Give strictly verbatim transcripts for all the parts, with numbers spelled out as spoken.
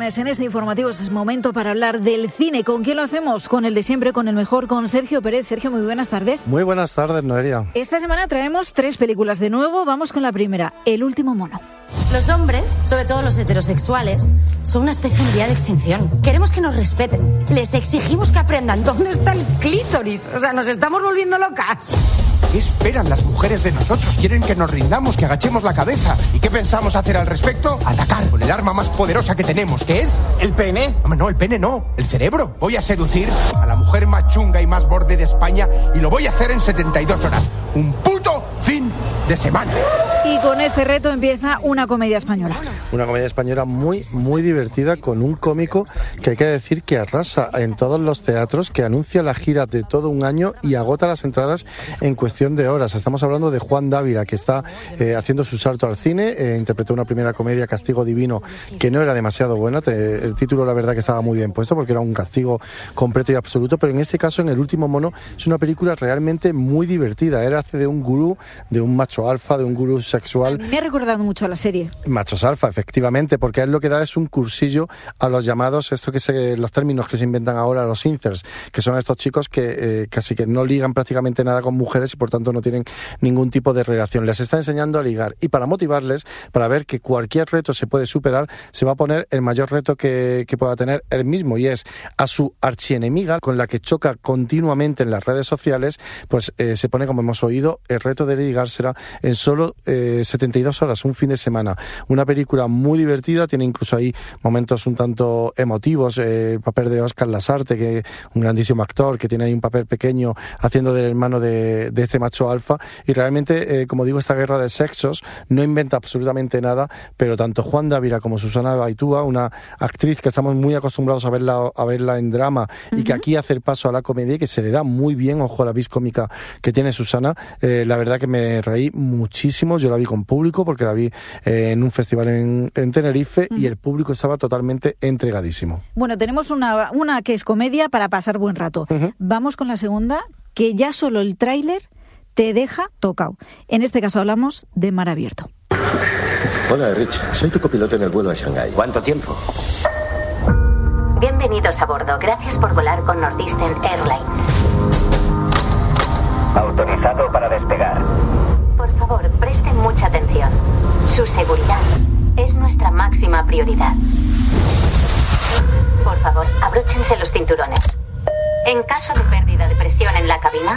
viernes en este informativo es momento para hablar del cine. ¿Con quién lo hacemos? Con el de siempre, con el mejor, con Sergio Pérez. Sergio, muy buenas tardes. Muy buenas tardes, Noelia. Esta semana traemos tres películas de nuevo. Vamos con la primera, El último mono. Los hombres, sobre todo los heterosexuales, son una especie en vía de extinción. Queremos que nos respeten. Les exigimos que aprendan dónde está el clítoris. O sea, nos estamos volviendo locas. ¿Qué esperan las mujeres de nosotros? Quieren que nos rindamos, que agachemos la cabeza. ¿Y qué pensamos hacer al respecto? Atacar con el arma más poderosa que tenemos, que es el pene. No, el pene no, el cerebro. Voy a seducir a la mujer más chunga y más borde de España y lo voy a hacer en setenta y dos horas. Un puto fin de semana. Y con este reto empieza una comedia española. Una comedia española muy, muy divertida, con un cómico que hay que decir que arrasa en todos los teatros, que anuncia la gira de todo un año y agota las entradas en cuestión de horas. Estamos hablando de Juan Dávila, que está eh, haciendo su salto al cine. Eh, interpretó una primera comedia, Castigo Divino, que no era demasiado buena. Te, el título, la verdad, que estaba muy bien puesto, porque era un castigo completo y absoluto. Pero en este caso, en El último mono, es una película realmente muy divertida. Era hace de un gurú, de un macho alfa, de un gurú sexual. A mí me ha recordado mucho a la serie. Machos alfa, efectivamente, porque él lo que da es un cursillo a los llamados, esto que se, los términos que se inventan ahora, los incels, que son estos chicos que eh, casi que no ligan prácticamente nada con mujeres y por tanto no tienen ningún tipo de relación. Les está enseñando a ligar, y para motivarles, para ver que cualquier reto se puede superar, se va a poner el mayor reto que, que pueda tener él mismo, y es a su archienemiga, con la que choca continuamente en las redes sociales, pues eh, se pone, como hemos oído, el reto de ligársela en solo eh, setenta y dos horas, un fin de semana. Una película muy divertida, tiene incluso ahí momentos un tanto emotivos, eh, el papel de Óscar Lasarte, que es un grandísimo actor, que tiene ahí un papel pequeño haciendo del hermano de, de este macho alfa, y realmente, eh, como digo, esta guerra de sexos no inventa absolutamente nada, pero tanto Juan Dávila como Susana Baitúa, una actriz que estamos muy acostumbrados a verla, a verla en drama, uh-huh, y que aquí hace el paso a la comedia y que se le da muy bien, ojo a la vis cómica que tiene Susana, eh, la verdad que me reí muchísimo. Yo la vi con público porque la vi eh, en un festival en, en Tenerife, uh-huh, y el público estaba totalmente entregadísimo. Bueno, tenemos una, una que es comedia para pasar buen rato. Uh-huh. Vamos con la segunda, que ya solo el tráiler te deja tocado. En este caso hablamos de Mar Abierto. Hola, Rich. Soy tu copiloto en el vuelo a Shanghái. ¿Cuánto tiempo? Bienvenidos a bordo. Gracias por volar con Northeastern Airlines. Autorizado para despegar. Por favor, presten mucha atención. Su seguridad es nuestra máxima prioridad. Por favor, abróchense los cinturones. En caso de pérdida de presión en la cabina,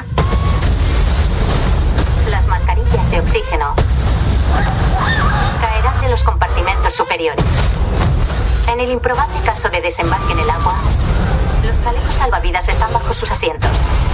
las mascarillas de oxígeno caerán de los compartimentos superiores. En el improbable caso de desembarque en el agua, los chalecos salvavidas están bajo sus asientos.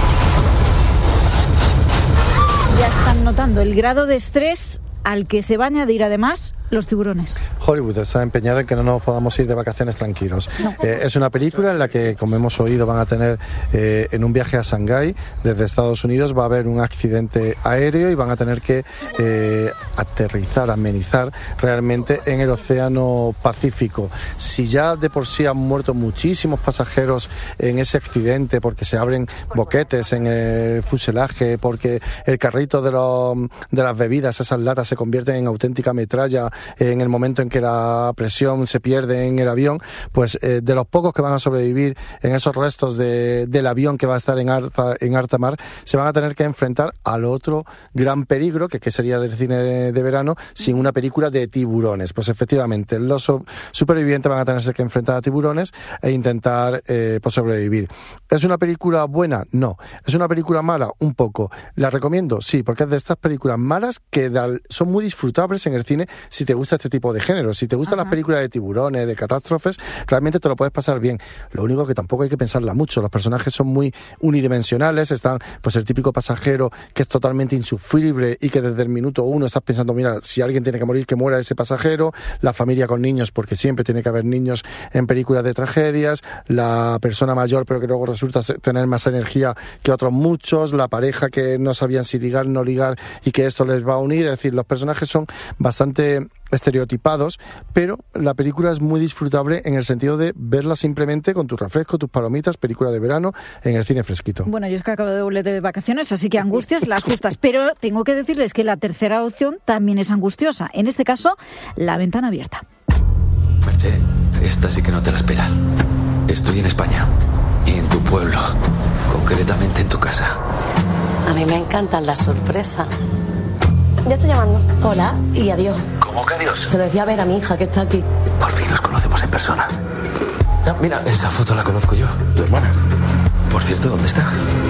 Ya están notando el grado de estrés al que se va a añadir además los tiburones. Hollywood está empeñado en que no nos podamos ir de vacaciones tranquilos. No. Eh, es una película en la que, como hemos oído, van a tener eh, en un viaje a Shanghái desde Estados Unidos, va a haber un accidente aéreo y van a tener que eh, aterrizar, amenizar realmente en el Océano Pacífico. Si ya de por sí han muerto muchísimos pasajeros en ese accidente, porque se abren boquetes en el fuselaje, porque el carrito de, los, de las bebidas, esas latas, se convierten en auténtica metralla en el momento en que la presión se pierde en el avión, pues eh, de los pocos que van a sobrevivir en esos restos de, del avión que va a estar en alta, en alta mar, se van a tener que enfrentar al otro gran peligro, que, que sería del cine de, de verano, sin una película de tiburones. Pues efectivamente, los supervivientes van a tenerse que enfrentar a tiburones e intentar eh, pues sobrevivir. ¿Es una película buena? No. ¿Es una película mala? Un poco. ¿La recomiendo? Sí, porque es de estas películas malas que son muy disfrutables en el cine si te gusta este tipo de género. Si te gustan Ajá. las películas de tiburones, de catástrofes, realmente te lo puedes pasar bien. Lo único que tampoco hay que pensarla mucho. Los personajes son muy unidimensionales. Están, pues, el típico pasajero que es totalmente insufrible y que desde el minuto uno estás pensando, mira, si alguien tiene que morir, que muera ese pasajero. La familia con niños, porque siempre tiene que haber niños en películas de tragedias. La persona mayor, pero que luego resulta tener más energía que otros muchos. La pareja que no sabían si ligar, no ligar, y que esto les va a unir. Es decir, los personajes son bastante estereotipados, pero la película es muy disfrutable en el sentido de verla simplemente con tu refresco, tus palomitas, película de verano en el cine fresquito. Bueno, yo es que acabo de volver de vacaciones, así que angustias las justas, pero tengo que decirles que la tercera opción también es angustiosa, en este caso, La ventana abierta. Merche, esta sí que no te la esperas. Estoy en España y en tu pueblo, concretamente en tu casa. A mí me encantan las sorpresas. Ya estoy llamando. Hola y adiós. ¿Cómo que adiós? Se lo decía a ver a mi hija que está aquí. Por fin nos conocemos en persona. Ah, mira, esa foto la conozco yo, tu hermana. Por cierto, ¿dónde está?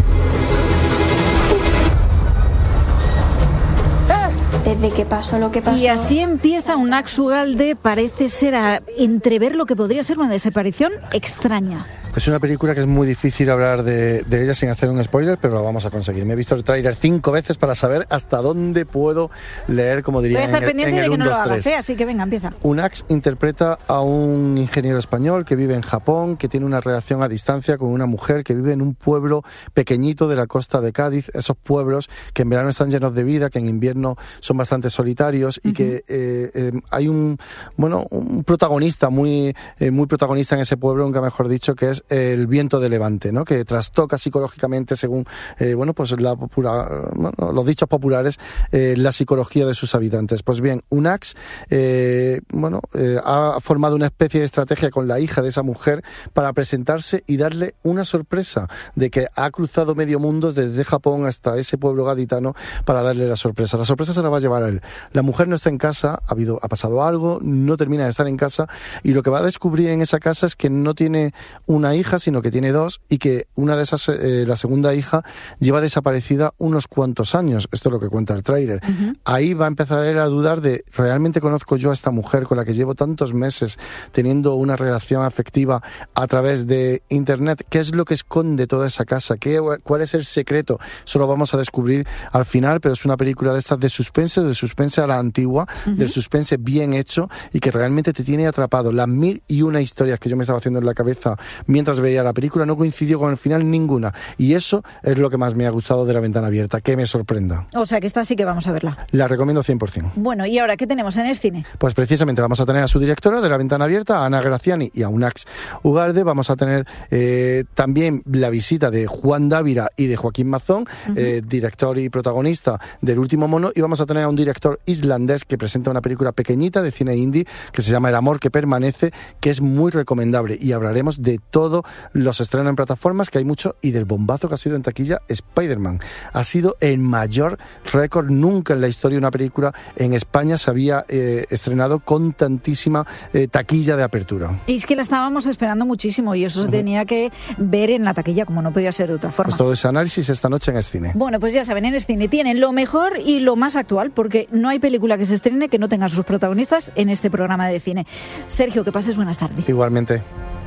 Desde que pasó lo que pasó. Y así empieza un Unax Ugalde, parece ser a entrever lo que podría ser una desaparición extraña. Es una película que es muy difícil hablar de, de ella sin hacer un spoiler, pero lo vamos a conseguir. Me he visto el tráiler cinco veces para saber hasta dónde puedo leer, como diría Voy a estar en el, pendiente en el de que uno, no dos, lo hagas, tres. ¿eh? Así que venga, empieza. Unax interpreta a un ingeniero español que vive en Japón, que tiene una relación a distancia con una mujer que vive en un pueblo pequeñito de la costa de Cádiz, esos pueblos que en verano están llenos de vida, que en invierno son bastante solitarios y uh-huh. que eh, eh, hay un bueno un protagonista muy eh, muy protagonista en ese pueblo, nunca mejor dicho, que es el viento de levante, ¿no? Que trastoca psicológicamente, según eh, bueno pues la popular, bueno, los dichos populares, eh, la psicología de sus habitantes. Pues bien, Unax eh, bueno eh, ha formado una especie de estrategia con la hija de esa mujer para presentarse y darle una sorpresa de que ha cruzado medio mundo desde Japón hasta ese pueblo gaditano para darle la sorpresa. La sorpresa se la va a llevar a él. La mujer no está en casa, ha habido ha pasado algo, no termina de estar en casa y lo que va a descubrir en esa casa es que no tiene una hija, sino que tiene dos, y que una de esas, eh, la segunda hija, lleva desaparecida unos cuantos años. Esto es lo que cuenta el tráiler. Uh-huh. Ahí va a empezar él a dudar de, ¿realmente conozco yo a esta mujer con la que llevo tantos meses teniendo una relación afectiva a través de internet? ¿Qué es lo que esconde toda esa casa? ¿Qué, ¿Cuál es el secreto? Eso lo vamos a descubrir al final, pero es una película de estas de suspense, de suspense a la antigua, uh-huh. del suspense bien hecho y que realmente te tiene atrapado. Las mil y una historias que yo me estaba haciendo en la cabeza mientras veía la película no coincidió con el final ninguna, y eso es lo que más me ha gustado de La Ventana Abierta, que me sorprenda. O sea que esta sí que vamos a verla. La recomiendo cien por ciento. Bueno, ¿y ahora qué tenemos en Escine? Pues precisamente vamos a tener a su directora de La Ventana Abierta, a Ana Graciani, y a Unax Ugalde. Vamos a tener eh, también la visita de Juan Dávila y de Joaquín Mazón, uh-huh. eh, director y protagonista del Último Mono, y vamos a tener a un director islandés que presenta una película pequeñita de cine indie que se llama El amor que permanece, que es muy recomendable, y hablaremos de todos los estrenos en plataformas, que hay mucho, y del bombazo que ha sido en taquilla Spider-Man. Ha sido el mayor récord. Nunca en la historia de una película en España se había eh, estrenado con tantísima eh, taquilla de apertura. Y es que la estábamos esperando muchísimo y eso se uh-huh. tenía que ver en la taquilla, como no podía ser de otra forma. Pues todo ese análisis esta noche en Escine. Bueno, pues ya saben, en Escine tienen lo mejor y lo más actual, porque no hay película que se estrene que no tenga sus protagonistas en este programa de cine. Sergio, que pases buenas tardes. Igualmente.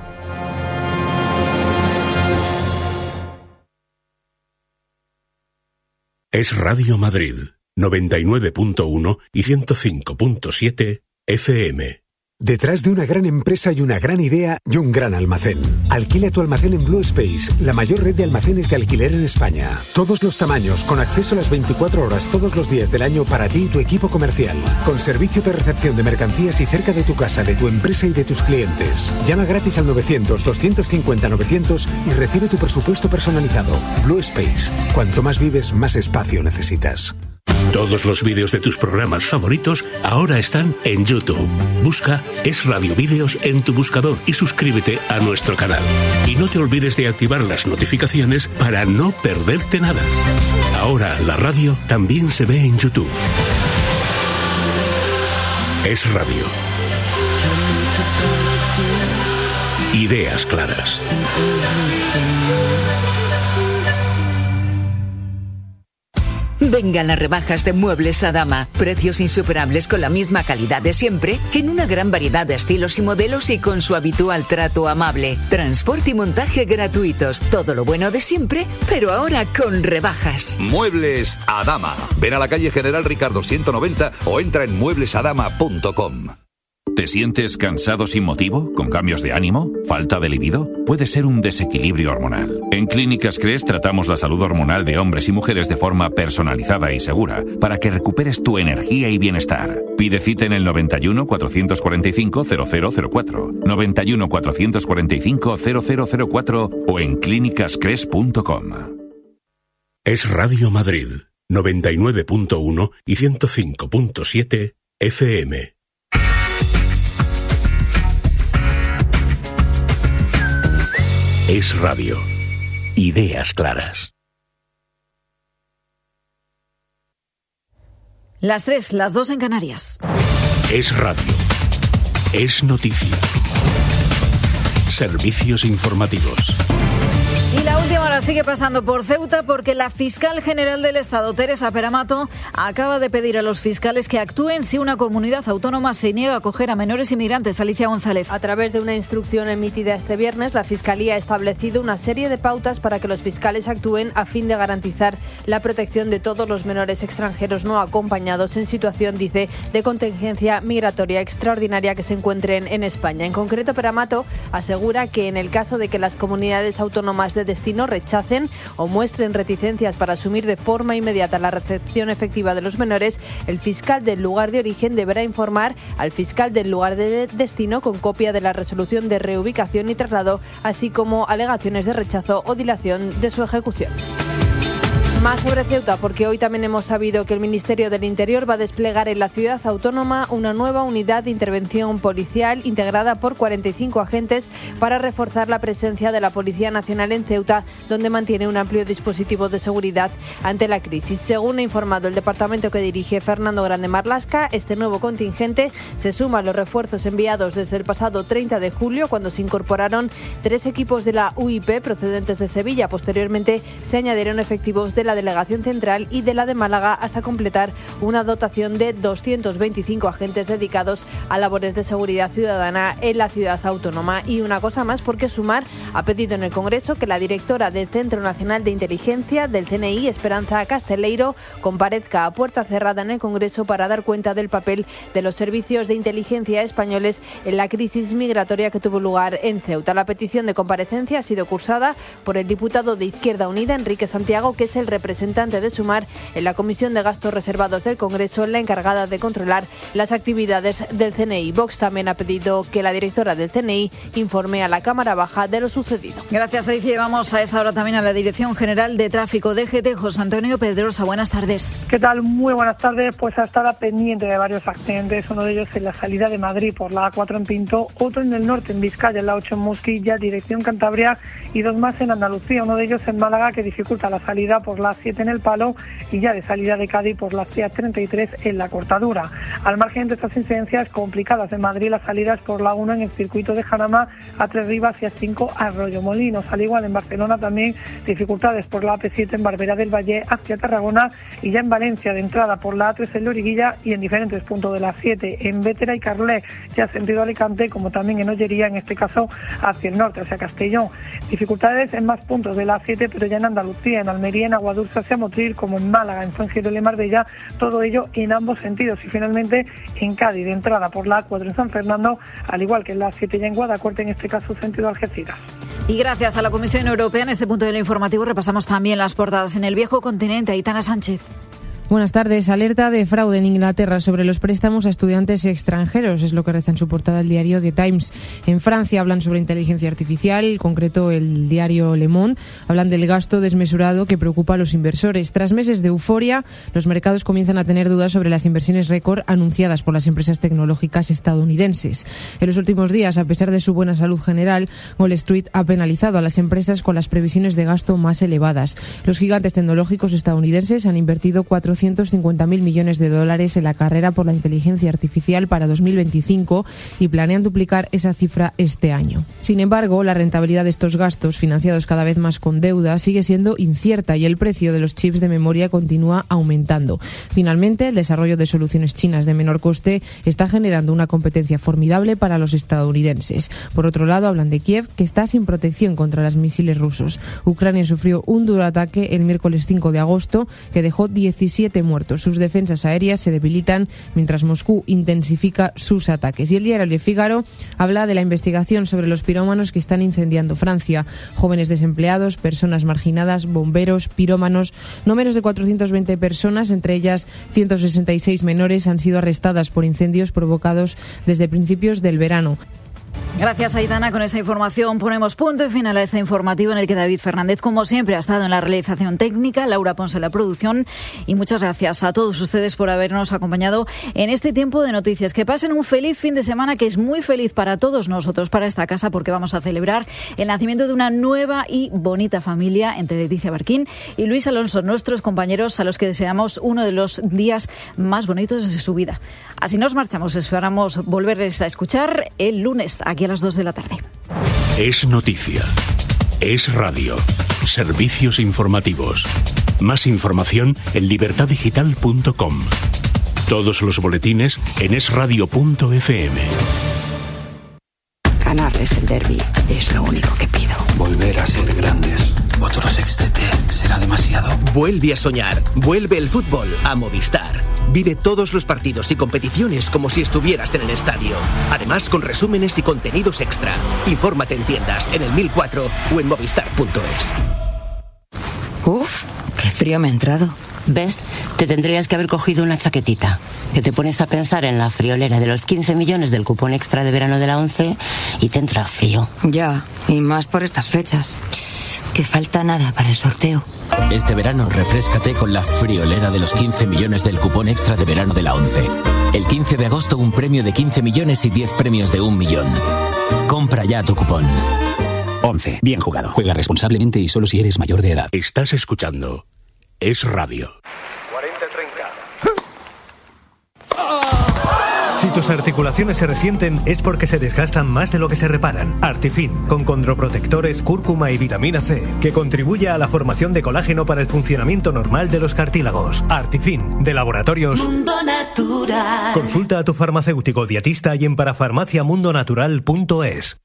Es Radio Madrid, noventa y nueve punto uno y ciento cinco punto siete F M. Detrás de una gran empresa hay una gran idea y un gran almacén. Alquila tu almacén en Blue Space, la mayor red de almacenes de alquiler en España. Todos los tamaños, con acceso a las veinticuatro horas todos los días del año para ti y tu equipo comercial. Con servicio de recepción de mercancías y cerca de tu casa, de tu empresa y de tus clientes. Llama gratis al novecientos, doscientos cincuenta, novecientos y recibe tu presupuesto personalizado. Blue Space. Cuanto más vives, más espacio necesitas. Todos los vídeos de tus programas favoritos ahora están en YouTube. Busca Es Radio Vídeos en tu buscador y suscríbete a nuestro canal. Y no te olvides de activar las notificaciones para no perderte nada. Ahora la radio también se ve en YouTube. Es Radio. Ideas claras. Vengan las rebajas de Muebles Adama. Precios insuperables con la misma calidad de siempre, en una gran variedad de estilos y modelos y con su habitual trato amable. Transporte y montaje gratuitos. Todo lo bueno de siempre, pero ahora con rebajas. Muebles Adama. Ven a la calle General Ricardo ciento noventa o entra en muebles adama punto com. ¿Te sientes cansado sin motivo? ¿Con cambios de ánimo? ¿Falta de libido? Puede ser un desequilibrio hormonal. En Clínicas Cres tratamos la salud hormonal de hombres y mujeres de forma personalizada y segura para que recuperes tu energía y bienestar. Pide cita en el noventa y uno, cuatrocientos cuarenta y cinco, cero cero cero cuatro, noventa y uno, cuatrocientos cuarenta y cinco, cero cero cero cuatro o en clínicas cres punto com. Es Radio Madrid, noventa y nueve punto uno y ciento cinco punto siete F M. Es Radio. Ideas claras. Las tres, las dos en Canarias. Es Radio. Es noticia. Servicios informativos. Y la última hora sigue pasando por Ceuta porque la fiscal general del Estado, Teresa Peramato, acaba de pedir a los fiscales que actúen si una comunidad autónoma se niega a acoger a menores inmigrantes. Alicia González. A través de una instrucción emitida este viernes, la Fiscalía ha establecido una serie de pautas para que los fiscales actúen a fin de garantizar la protección de todos los menores extranjeros no acompañados en situación, dice, de contingencia migratoria extraordinaria que se encuentren en España. En concreto, Peramato asegura que en el caso de que las comunidades autónomas de destino rechacen o muestren reticencias para asumir de forma inmediata la recepción efectiva de los menores, el fiscal del lugar de origen deberá informar al fiscal del lugar de destino con copia de la resolución de reubicación y traslado, así como alegaciones de rechazo o dilación de su ejecución. Más sobre Ceuta, porque hoy también hemos sabido que el Ministerio del Interior va a desplegar en la ciudad autónoma una nueva unidad de intervención policial integrada por cuarenta y cinco agentes para reforzar la presencia de la Policía Nacional en Ceuta, donde mantiene un amplio dispositivo de seguridad ante la crisis. Según ha informado el departamento que dirige Fernando Grande Marlasca, este nuevo contingente se suma a los refuerzos enviados desde el pasado treinta de julio, cuando se incorporaron tres equipos de la U I P procedentes de Sevilla. Posteriormente se añadieron efectivos de la Delegación Central y de la de Málaga hasta completar una dotación de doscientos veinticinco agentes dedicados a labores de seguridad ciudadana en la ciudad autónoma. Y una cosa más, porque Sumar ha pedido en el Congreso que la directora del Centro Nacional de Inteligencia del C N I, Esperanza Casteleiro, comparezca a puerta cerrada en el Congreso para dar cuenta del papel de los servicios de inteligencia españoles en la crisis migratoria que tuvo lugar en Ceuta. La petición de comparecencia ha sido cursada por el diputado de Izquierda Unida, Enrique Santiago, que es el representante de Sumar en la Comisión de Gastos Reservados del Congreso, la encargada de controlar las actividades del C N I. Vox también ha pedido que la directora del C N I informe a la Cámara Baja de lo sucedido. Gracias, Alicia. Llevamos a esta hora también a la Dirección General de Tráfico D G T, José Antonio Pedrosa. Buenas tardes. ¿Qué tal? Muy buenas tardes. Pues hasta ahora pendiente de varios accidentes, uno de ellos en la salida de Madrid por la A cuatro en Pinto, otro en el norte en Vizcaya, en la ocho en Mosquilla, dirección Cantabria, y dos más en Andalucía, uno de ellos en Málaga, que dificulta la salida por la A siete en El Palo y ya de salida de Cádiz por la C A treinta y tres en La Cortadura. Al margen de estas incidencias complicadas en Madrid, las salidas por la uno en el circuito de Jarama, A tres Rivas y A cinco Arroyo Molinos. Al igual en Barcelona también dificultades por la A P siete en Barberá del Valle hacia Tarragona, y ya en Valencia de entrada por la A tres en Loriguilla y en diferentes puntos de la A siete en Bétera y Carlet, ya sentido Alicante, como también en Ollería, en este caso hacia el norte, hacia Castellón. Dificultades en más puntos de la A siete, pero ya en Andalucía, en Almería, en Aguadulce hacia Motril, como en Málaga, en Fuengirola y Marbella, todo ello en ambos sentidos. Y finalmente en Cádiz de entrada por la A cuatro en San Fernando, al igual que en la A siete ya en Guadacorte, en este caso sentido Algeciras. Y gracias a la Comisión Europea, en este punto del informativo repasamos también las portadas en el viejo continente. Aitana Sánchez. Buenas tardes. Alerta de fraude en Inglaterra sobre los préstamos a estudiantes extranjeros. Es lo que reza en su portada el diario The Times. En Francia hablan sobre inteligencia artificial, en concreto el diario Le Monde. Hablan del gasto desmesurado que preocupa a los inversores. Tras meses de euforia, los mercados comienzan a tener dudas sobre las inversiones récord anunciadas por las empresas tecnológicas estadounidenses. En los últimos días, a pesar de su buena salud general, Wall Street ha penalizado a las empresas con las previsiones de gasto más elevadas. Los gigantes tecnológicos estadounidenses han invertido cuatrocientos cincuenta mil millones de dólares en la carrera por la inteligencia artificial para dos mil veinticinco y planean duplicar esa cifra este año. Sin embargo, la rentabilidad de estos gastos, financiados cada vez más con deuda, sigue siendo incierta y el precio de los chips de memoria continúa aumentando. Finalmente, el desarrollo de soluciones chinas de menor coste está generando una competencia formidable para los estadounidenses. Por otro lado, hablan de Kiev, que está sin protección contra los misiles rusos. Ucrania sufrió un duro ataque el miércoles cinco de agosto que dejó diecisiete muertos. Sus defensas aéreas se debilitan mientras Moscú intensifica sus ataques. Y el diario Le Figaro habla de la investigación sobre los pirómanos que están incendiando Francia. Jóvenes desempleados, personas marginadas, bomberos, pirómanos. No menos de cuatrocientas veinte personas, entre ellas ciento sesenta y seis menores, han sido arrestadas por incendios provocados desde principios del verano. Gracias, Aitana. Con esta información ponemos punto y final a este informativo en el que David Fernández, como siempre, ha estado en la realización técnica, Laura Ponce en la producción, y muchas gracias a todos ustedes por habernos acompañado en este tiempo de noticias. Que pasen un feliz fin de semana, que es muy feliz para todos nosotros, para esta casa, porque vamos a celebrar el nacimiento de una nueva y bonita familia entre Leticia Barquín y Luis Alonso, nuestros compañeros a los que deseamos uno de los días más bonitos de su vida. Así nos marchamos. Esperamos volverles a escuchar el lunes aquí a las dos de la tarde. Es noticia. Es radio. Servicios informativos. Más información en libertad digital punto com. Todos los boletines en es radio punto efe eme. Ganarles el derbi es lo único que pido. Volver a ser grandes. Otro sextete será demasiado. Vuelve a soñar. Vuelve el fútbol a Movistar. Vive todos los partidos y competiciones como si estuvieras en el estadio. Además, con resúmenes y contenidos extra. Infórmate en tiendas, en el mil cuatro o en movistar punto es. Uf, qué frío me ha entrado. ¿Ves? Te tendrías que haber cogido una chaquetita. Que te pones a pensar en la friolera de los quince millones del cupón extra de verano de la ONCE y te entra frío. Ya, y más por estas fechas. Que falta nada para el sorteo. Este verano refréscate con la friolera de los quince millones del cupón extra de verano de la ONCE. El quince de agosto un premio de quince millones y diez premios de un millón. Compra ya tu cupón. ONCE. Bien jugado. Juega responsablemente y solo si eres mayor de edad. Estás escuchando Es Radio. cuarenta treinta. Si tus articulaciones se resienten es porque se desgastan más de lo que se reparan. Artifin, con condroprotectores, cúrcuma y vitamina C, que contribuye a la formación de colágeno para el funcionamiento normal de los cartílagos. Artifin, de Laboratorios Mundo Natural. Consulta a tu farmacéutico dietista y en parafarmacia mundo natural punto es.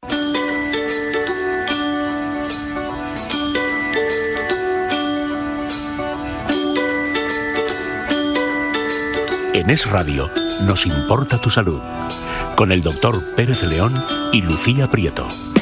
En Es Radio nos importa tu salud, con el doctor Pérez León y Lucía Prieto.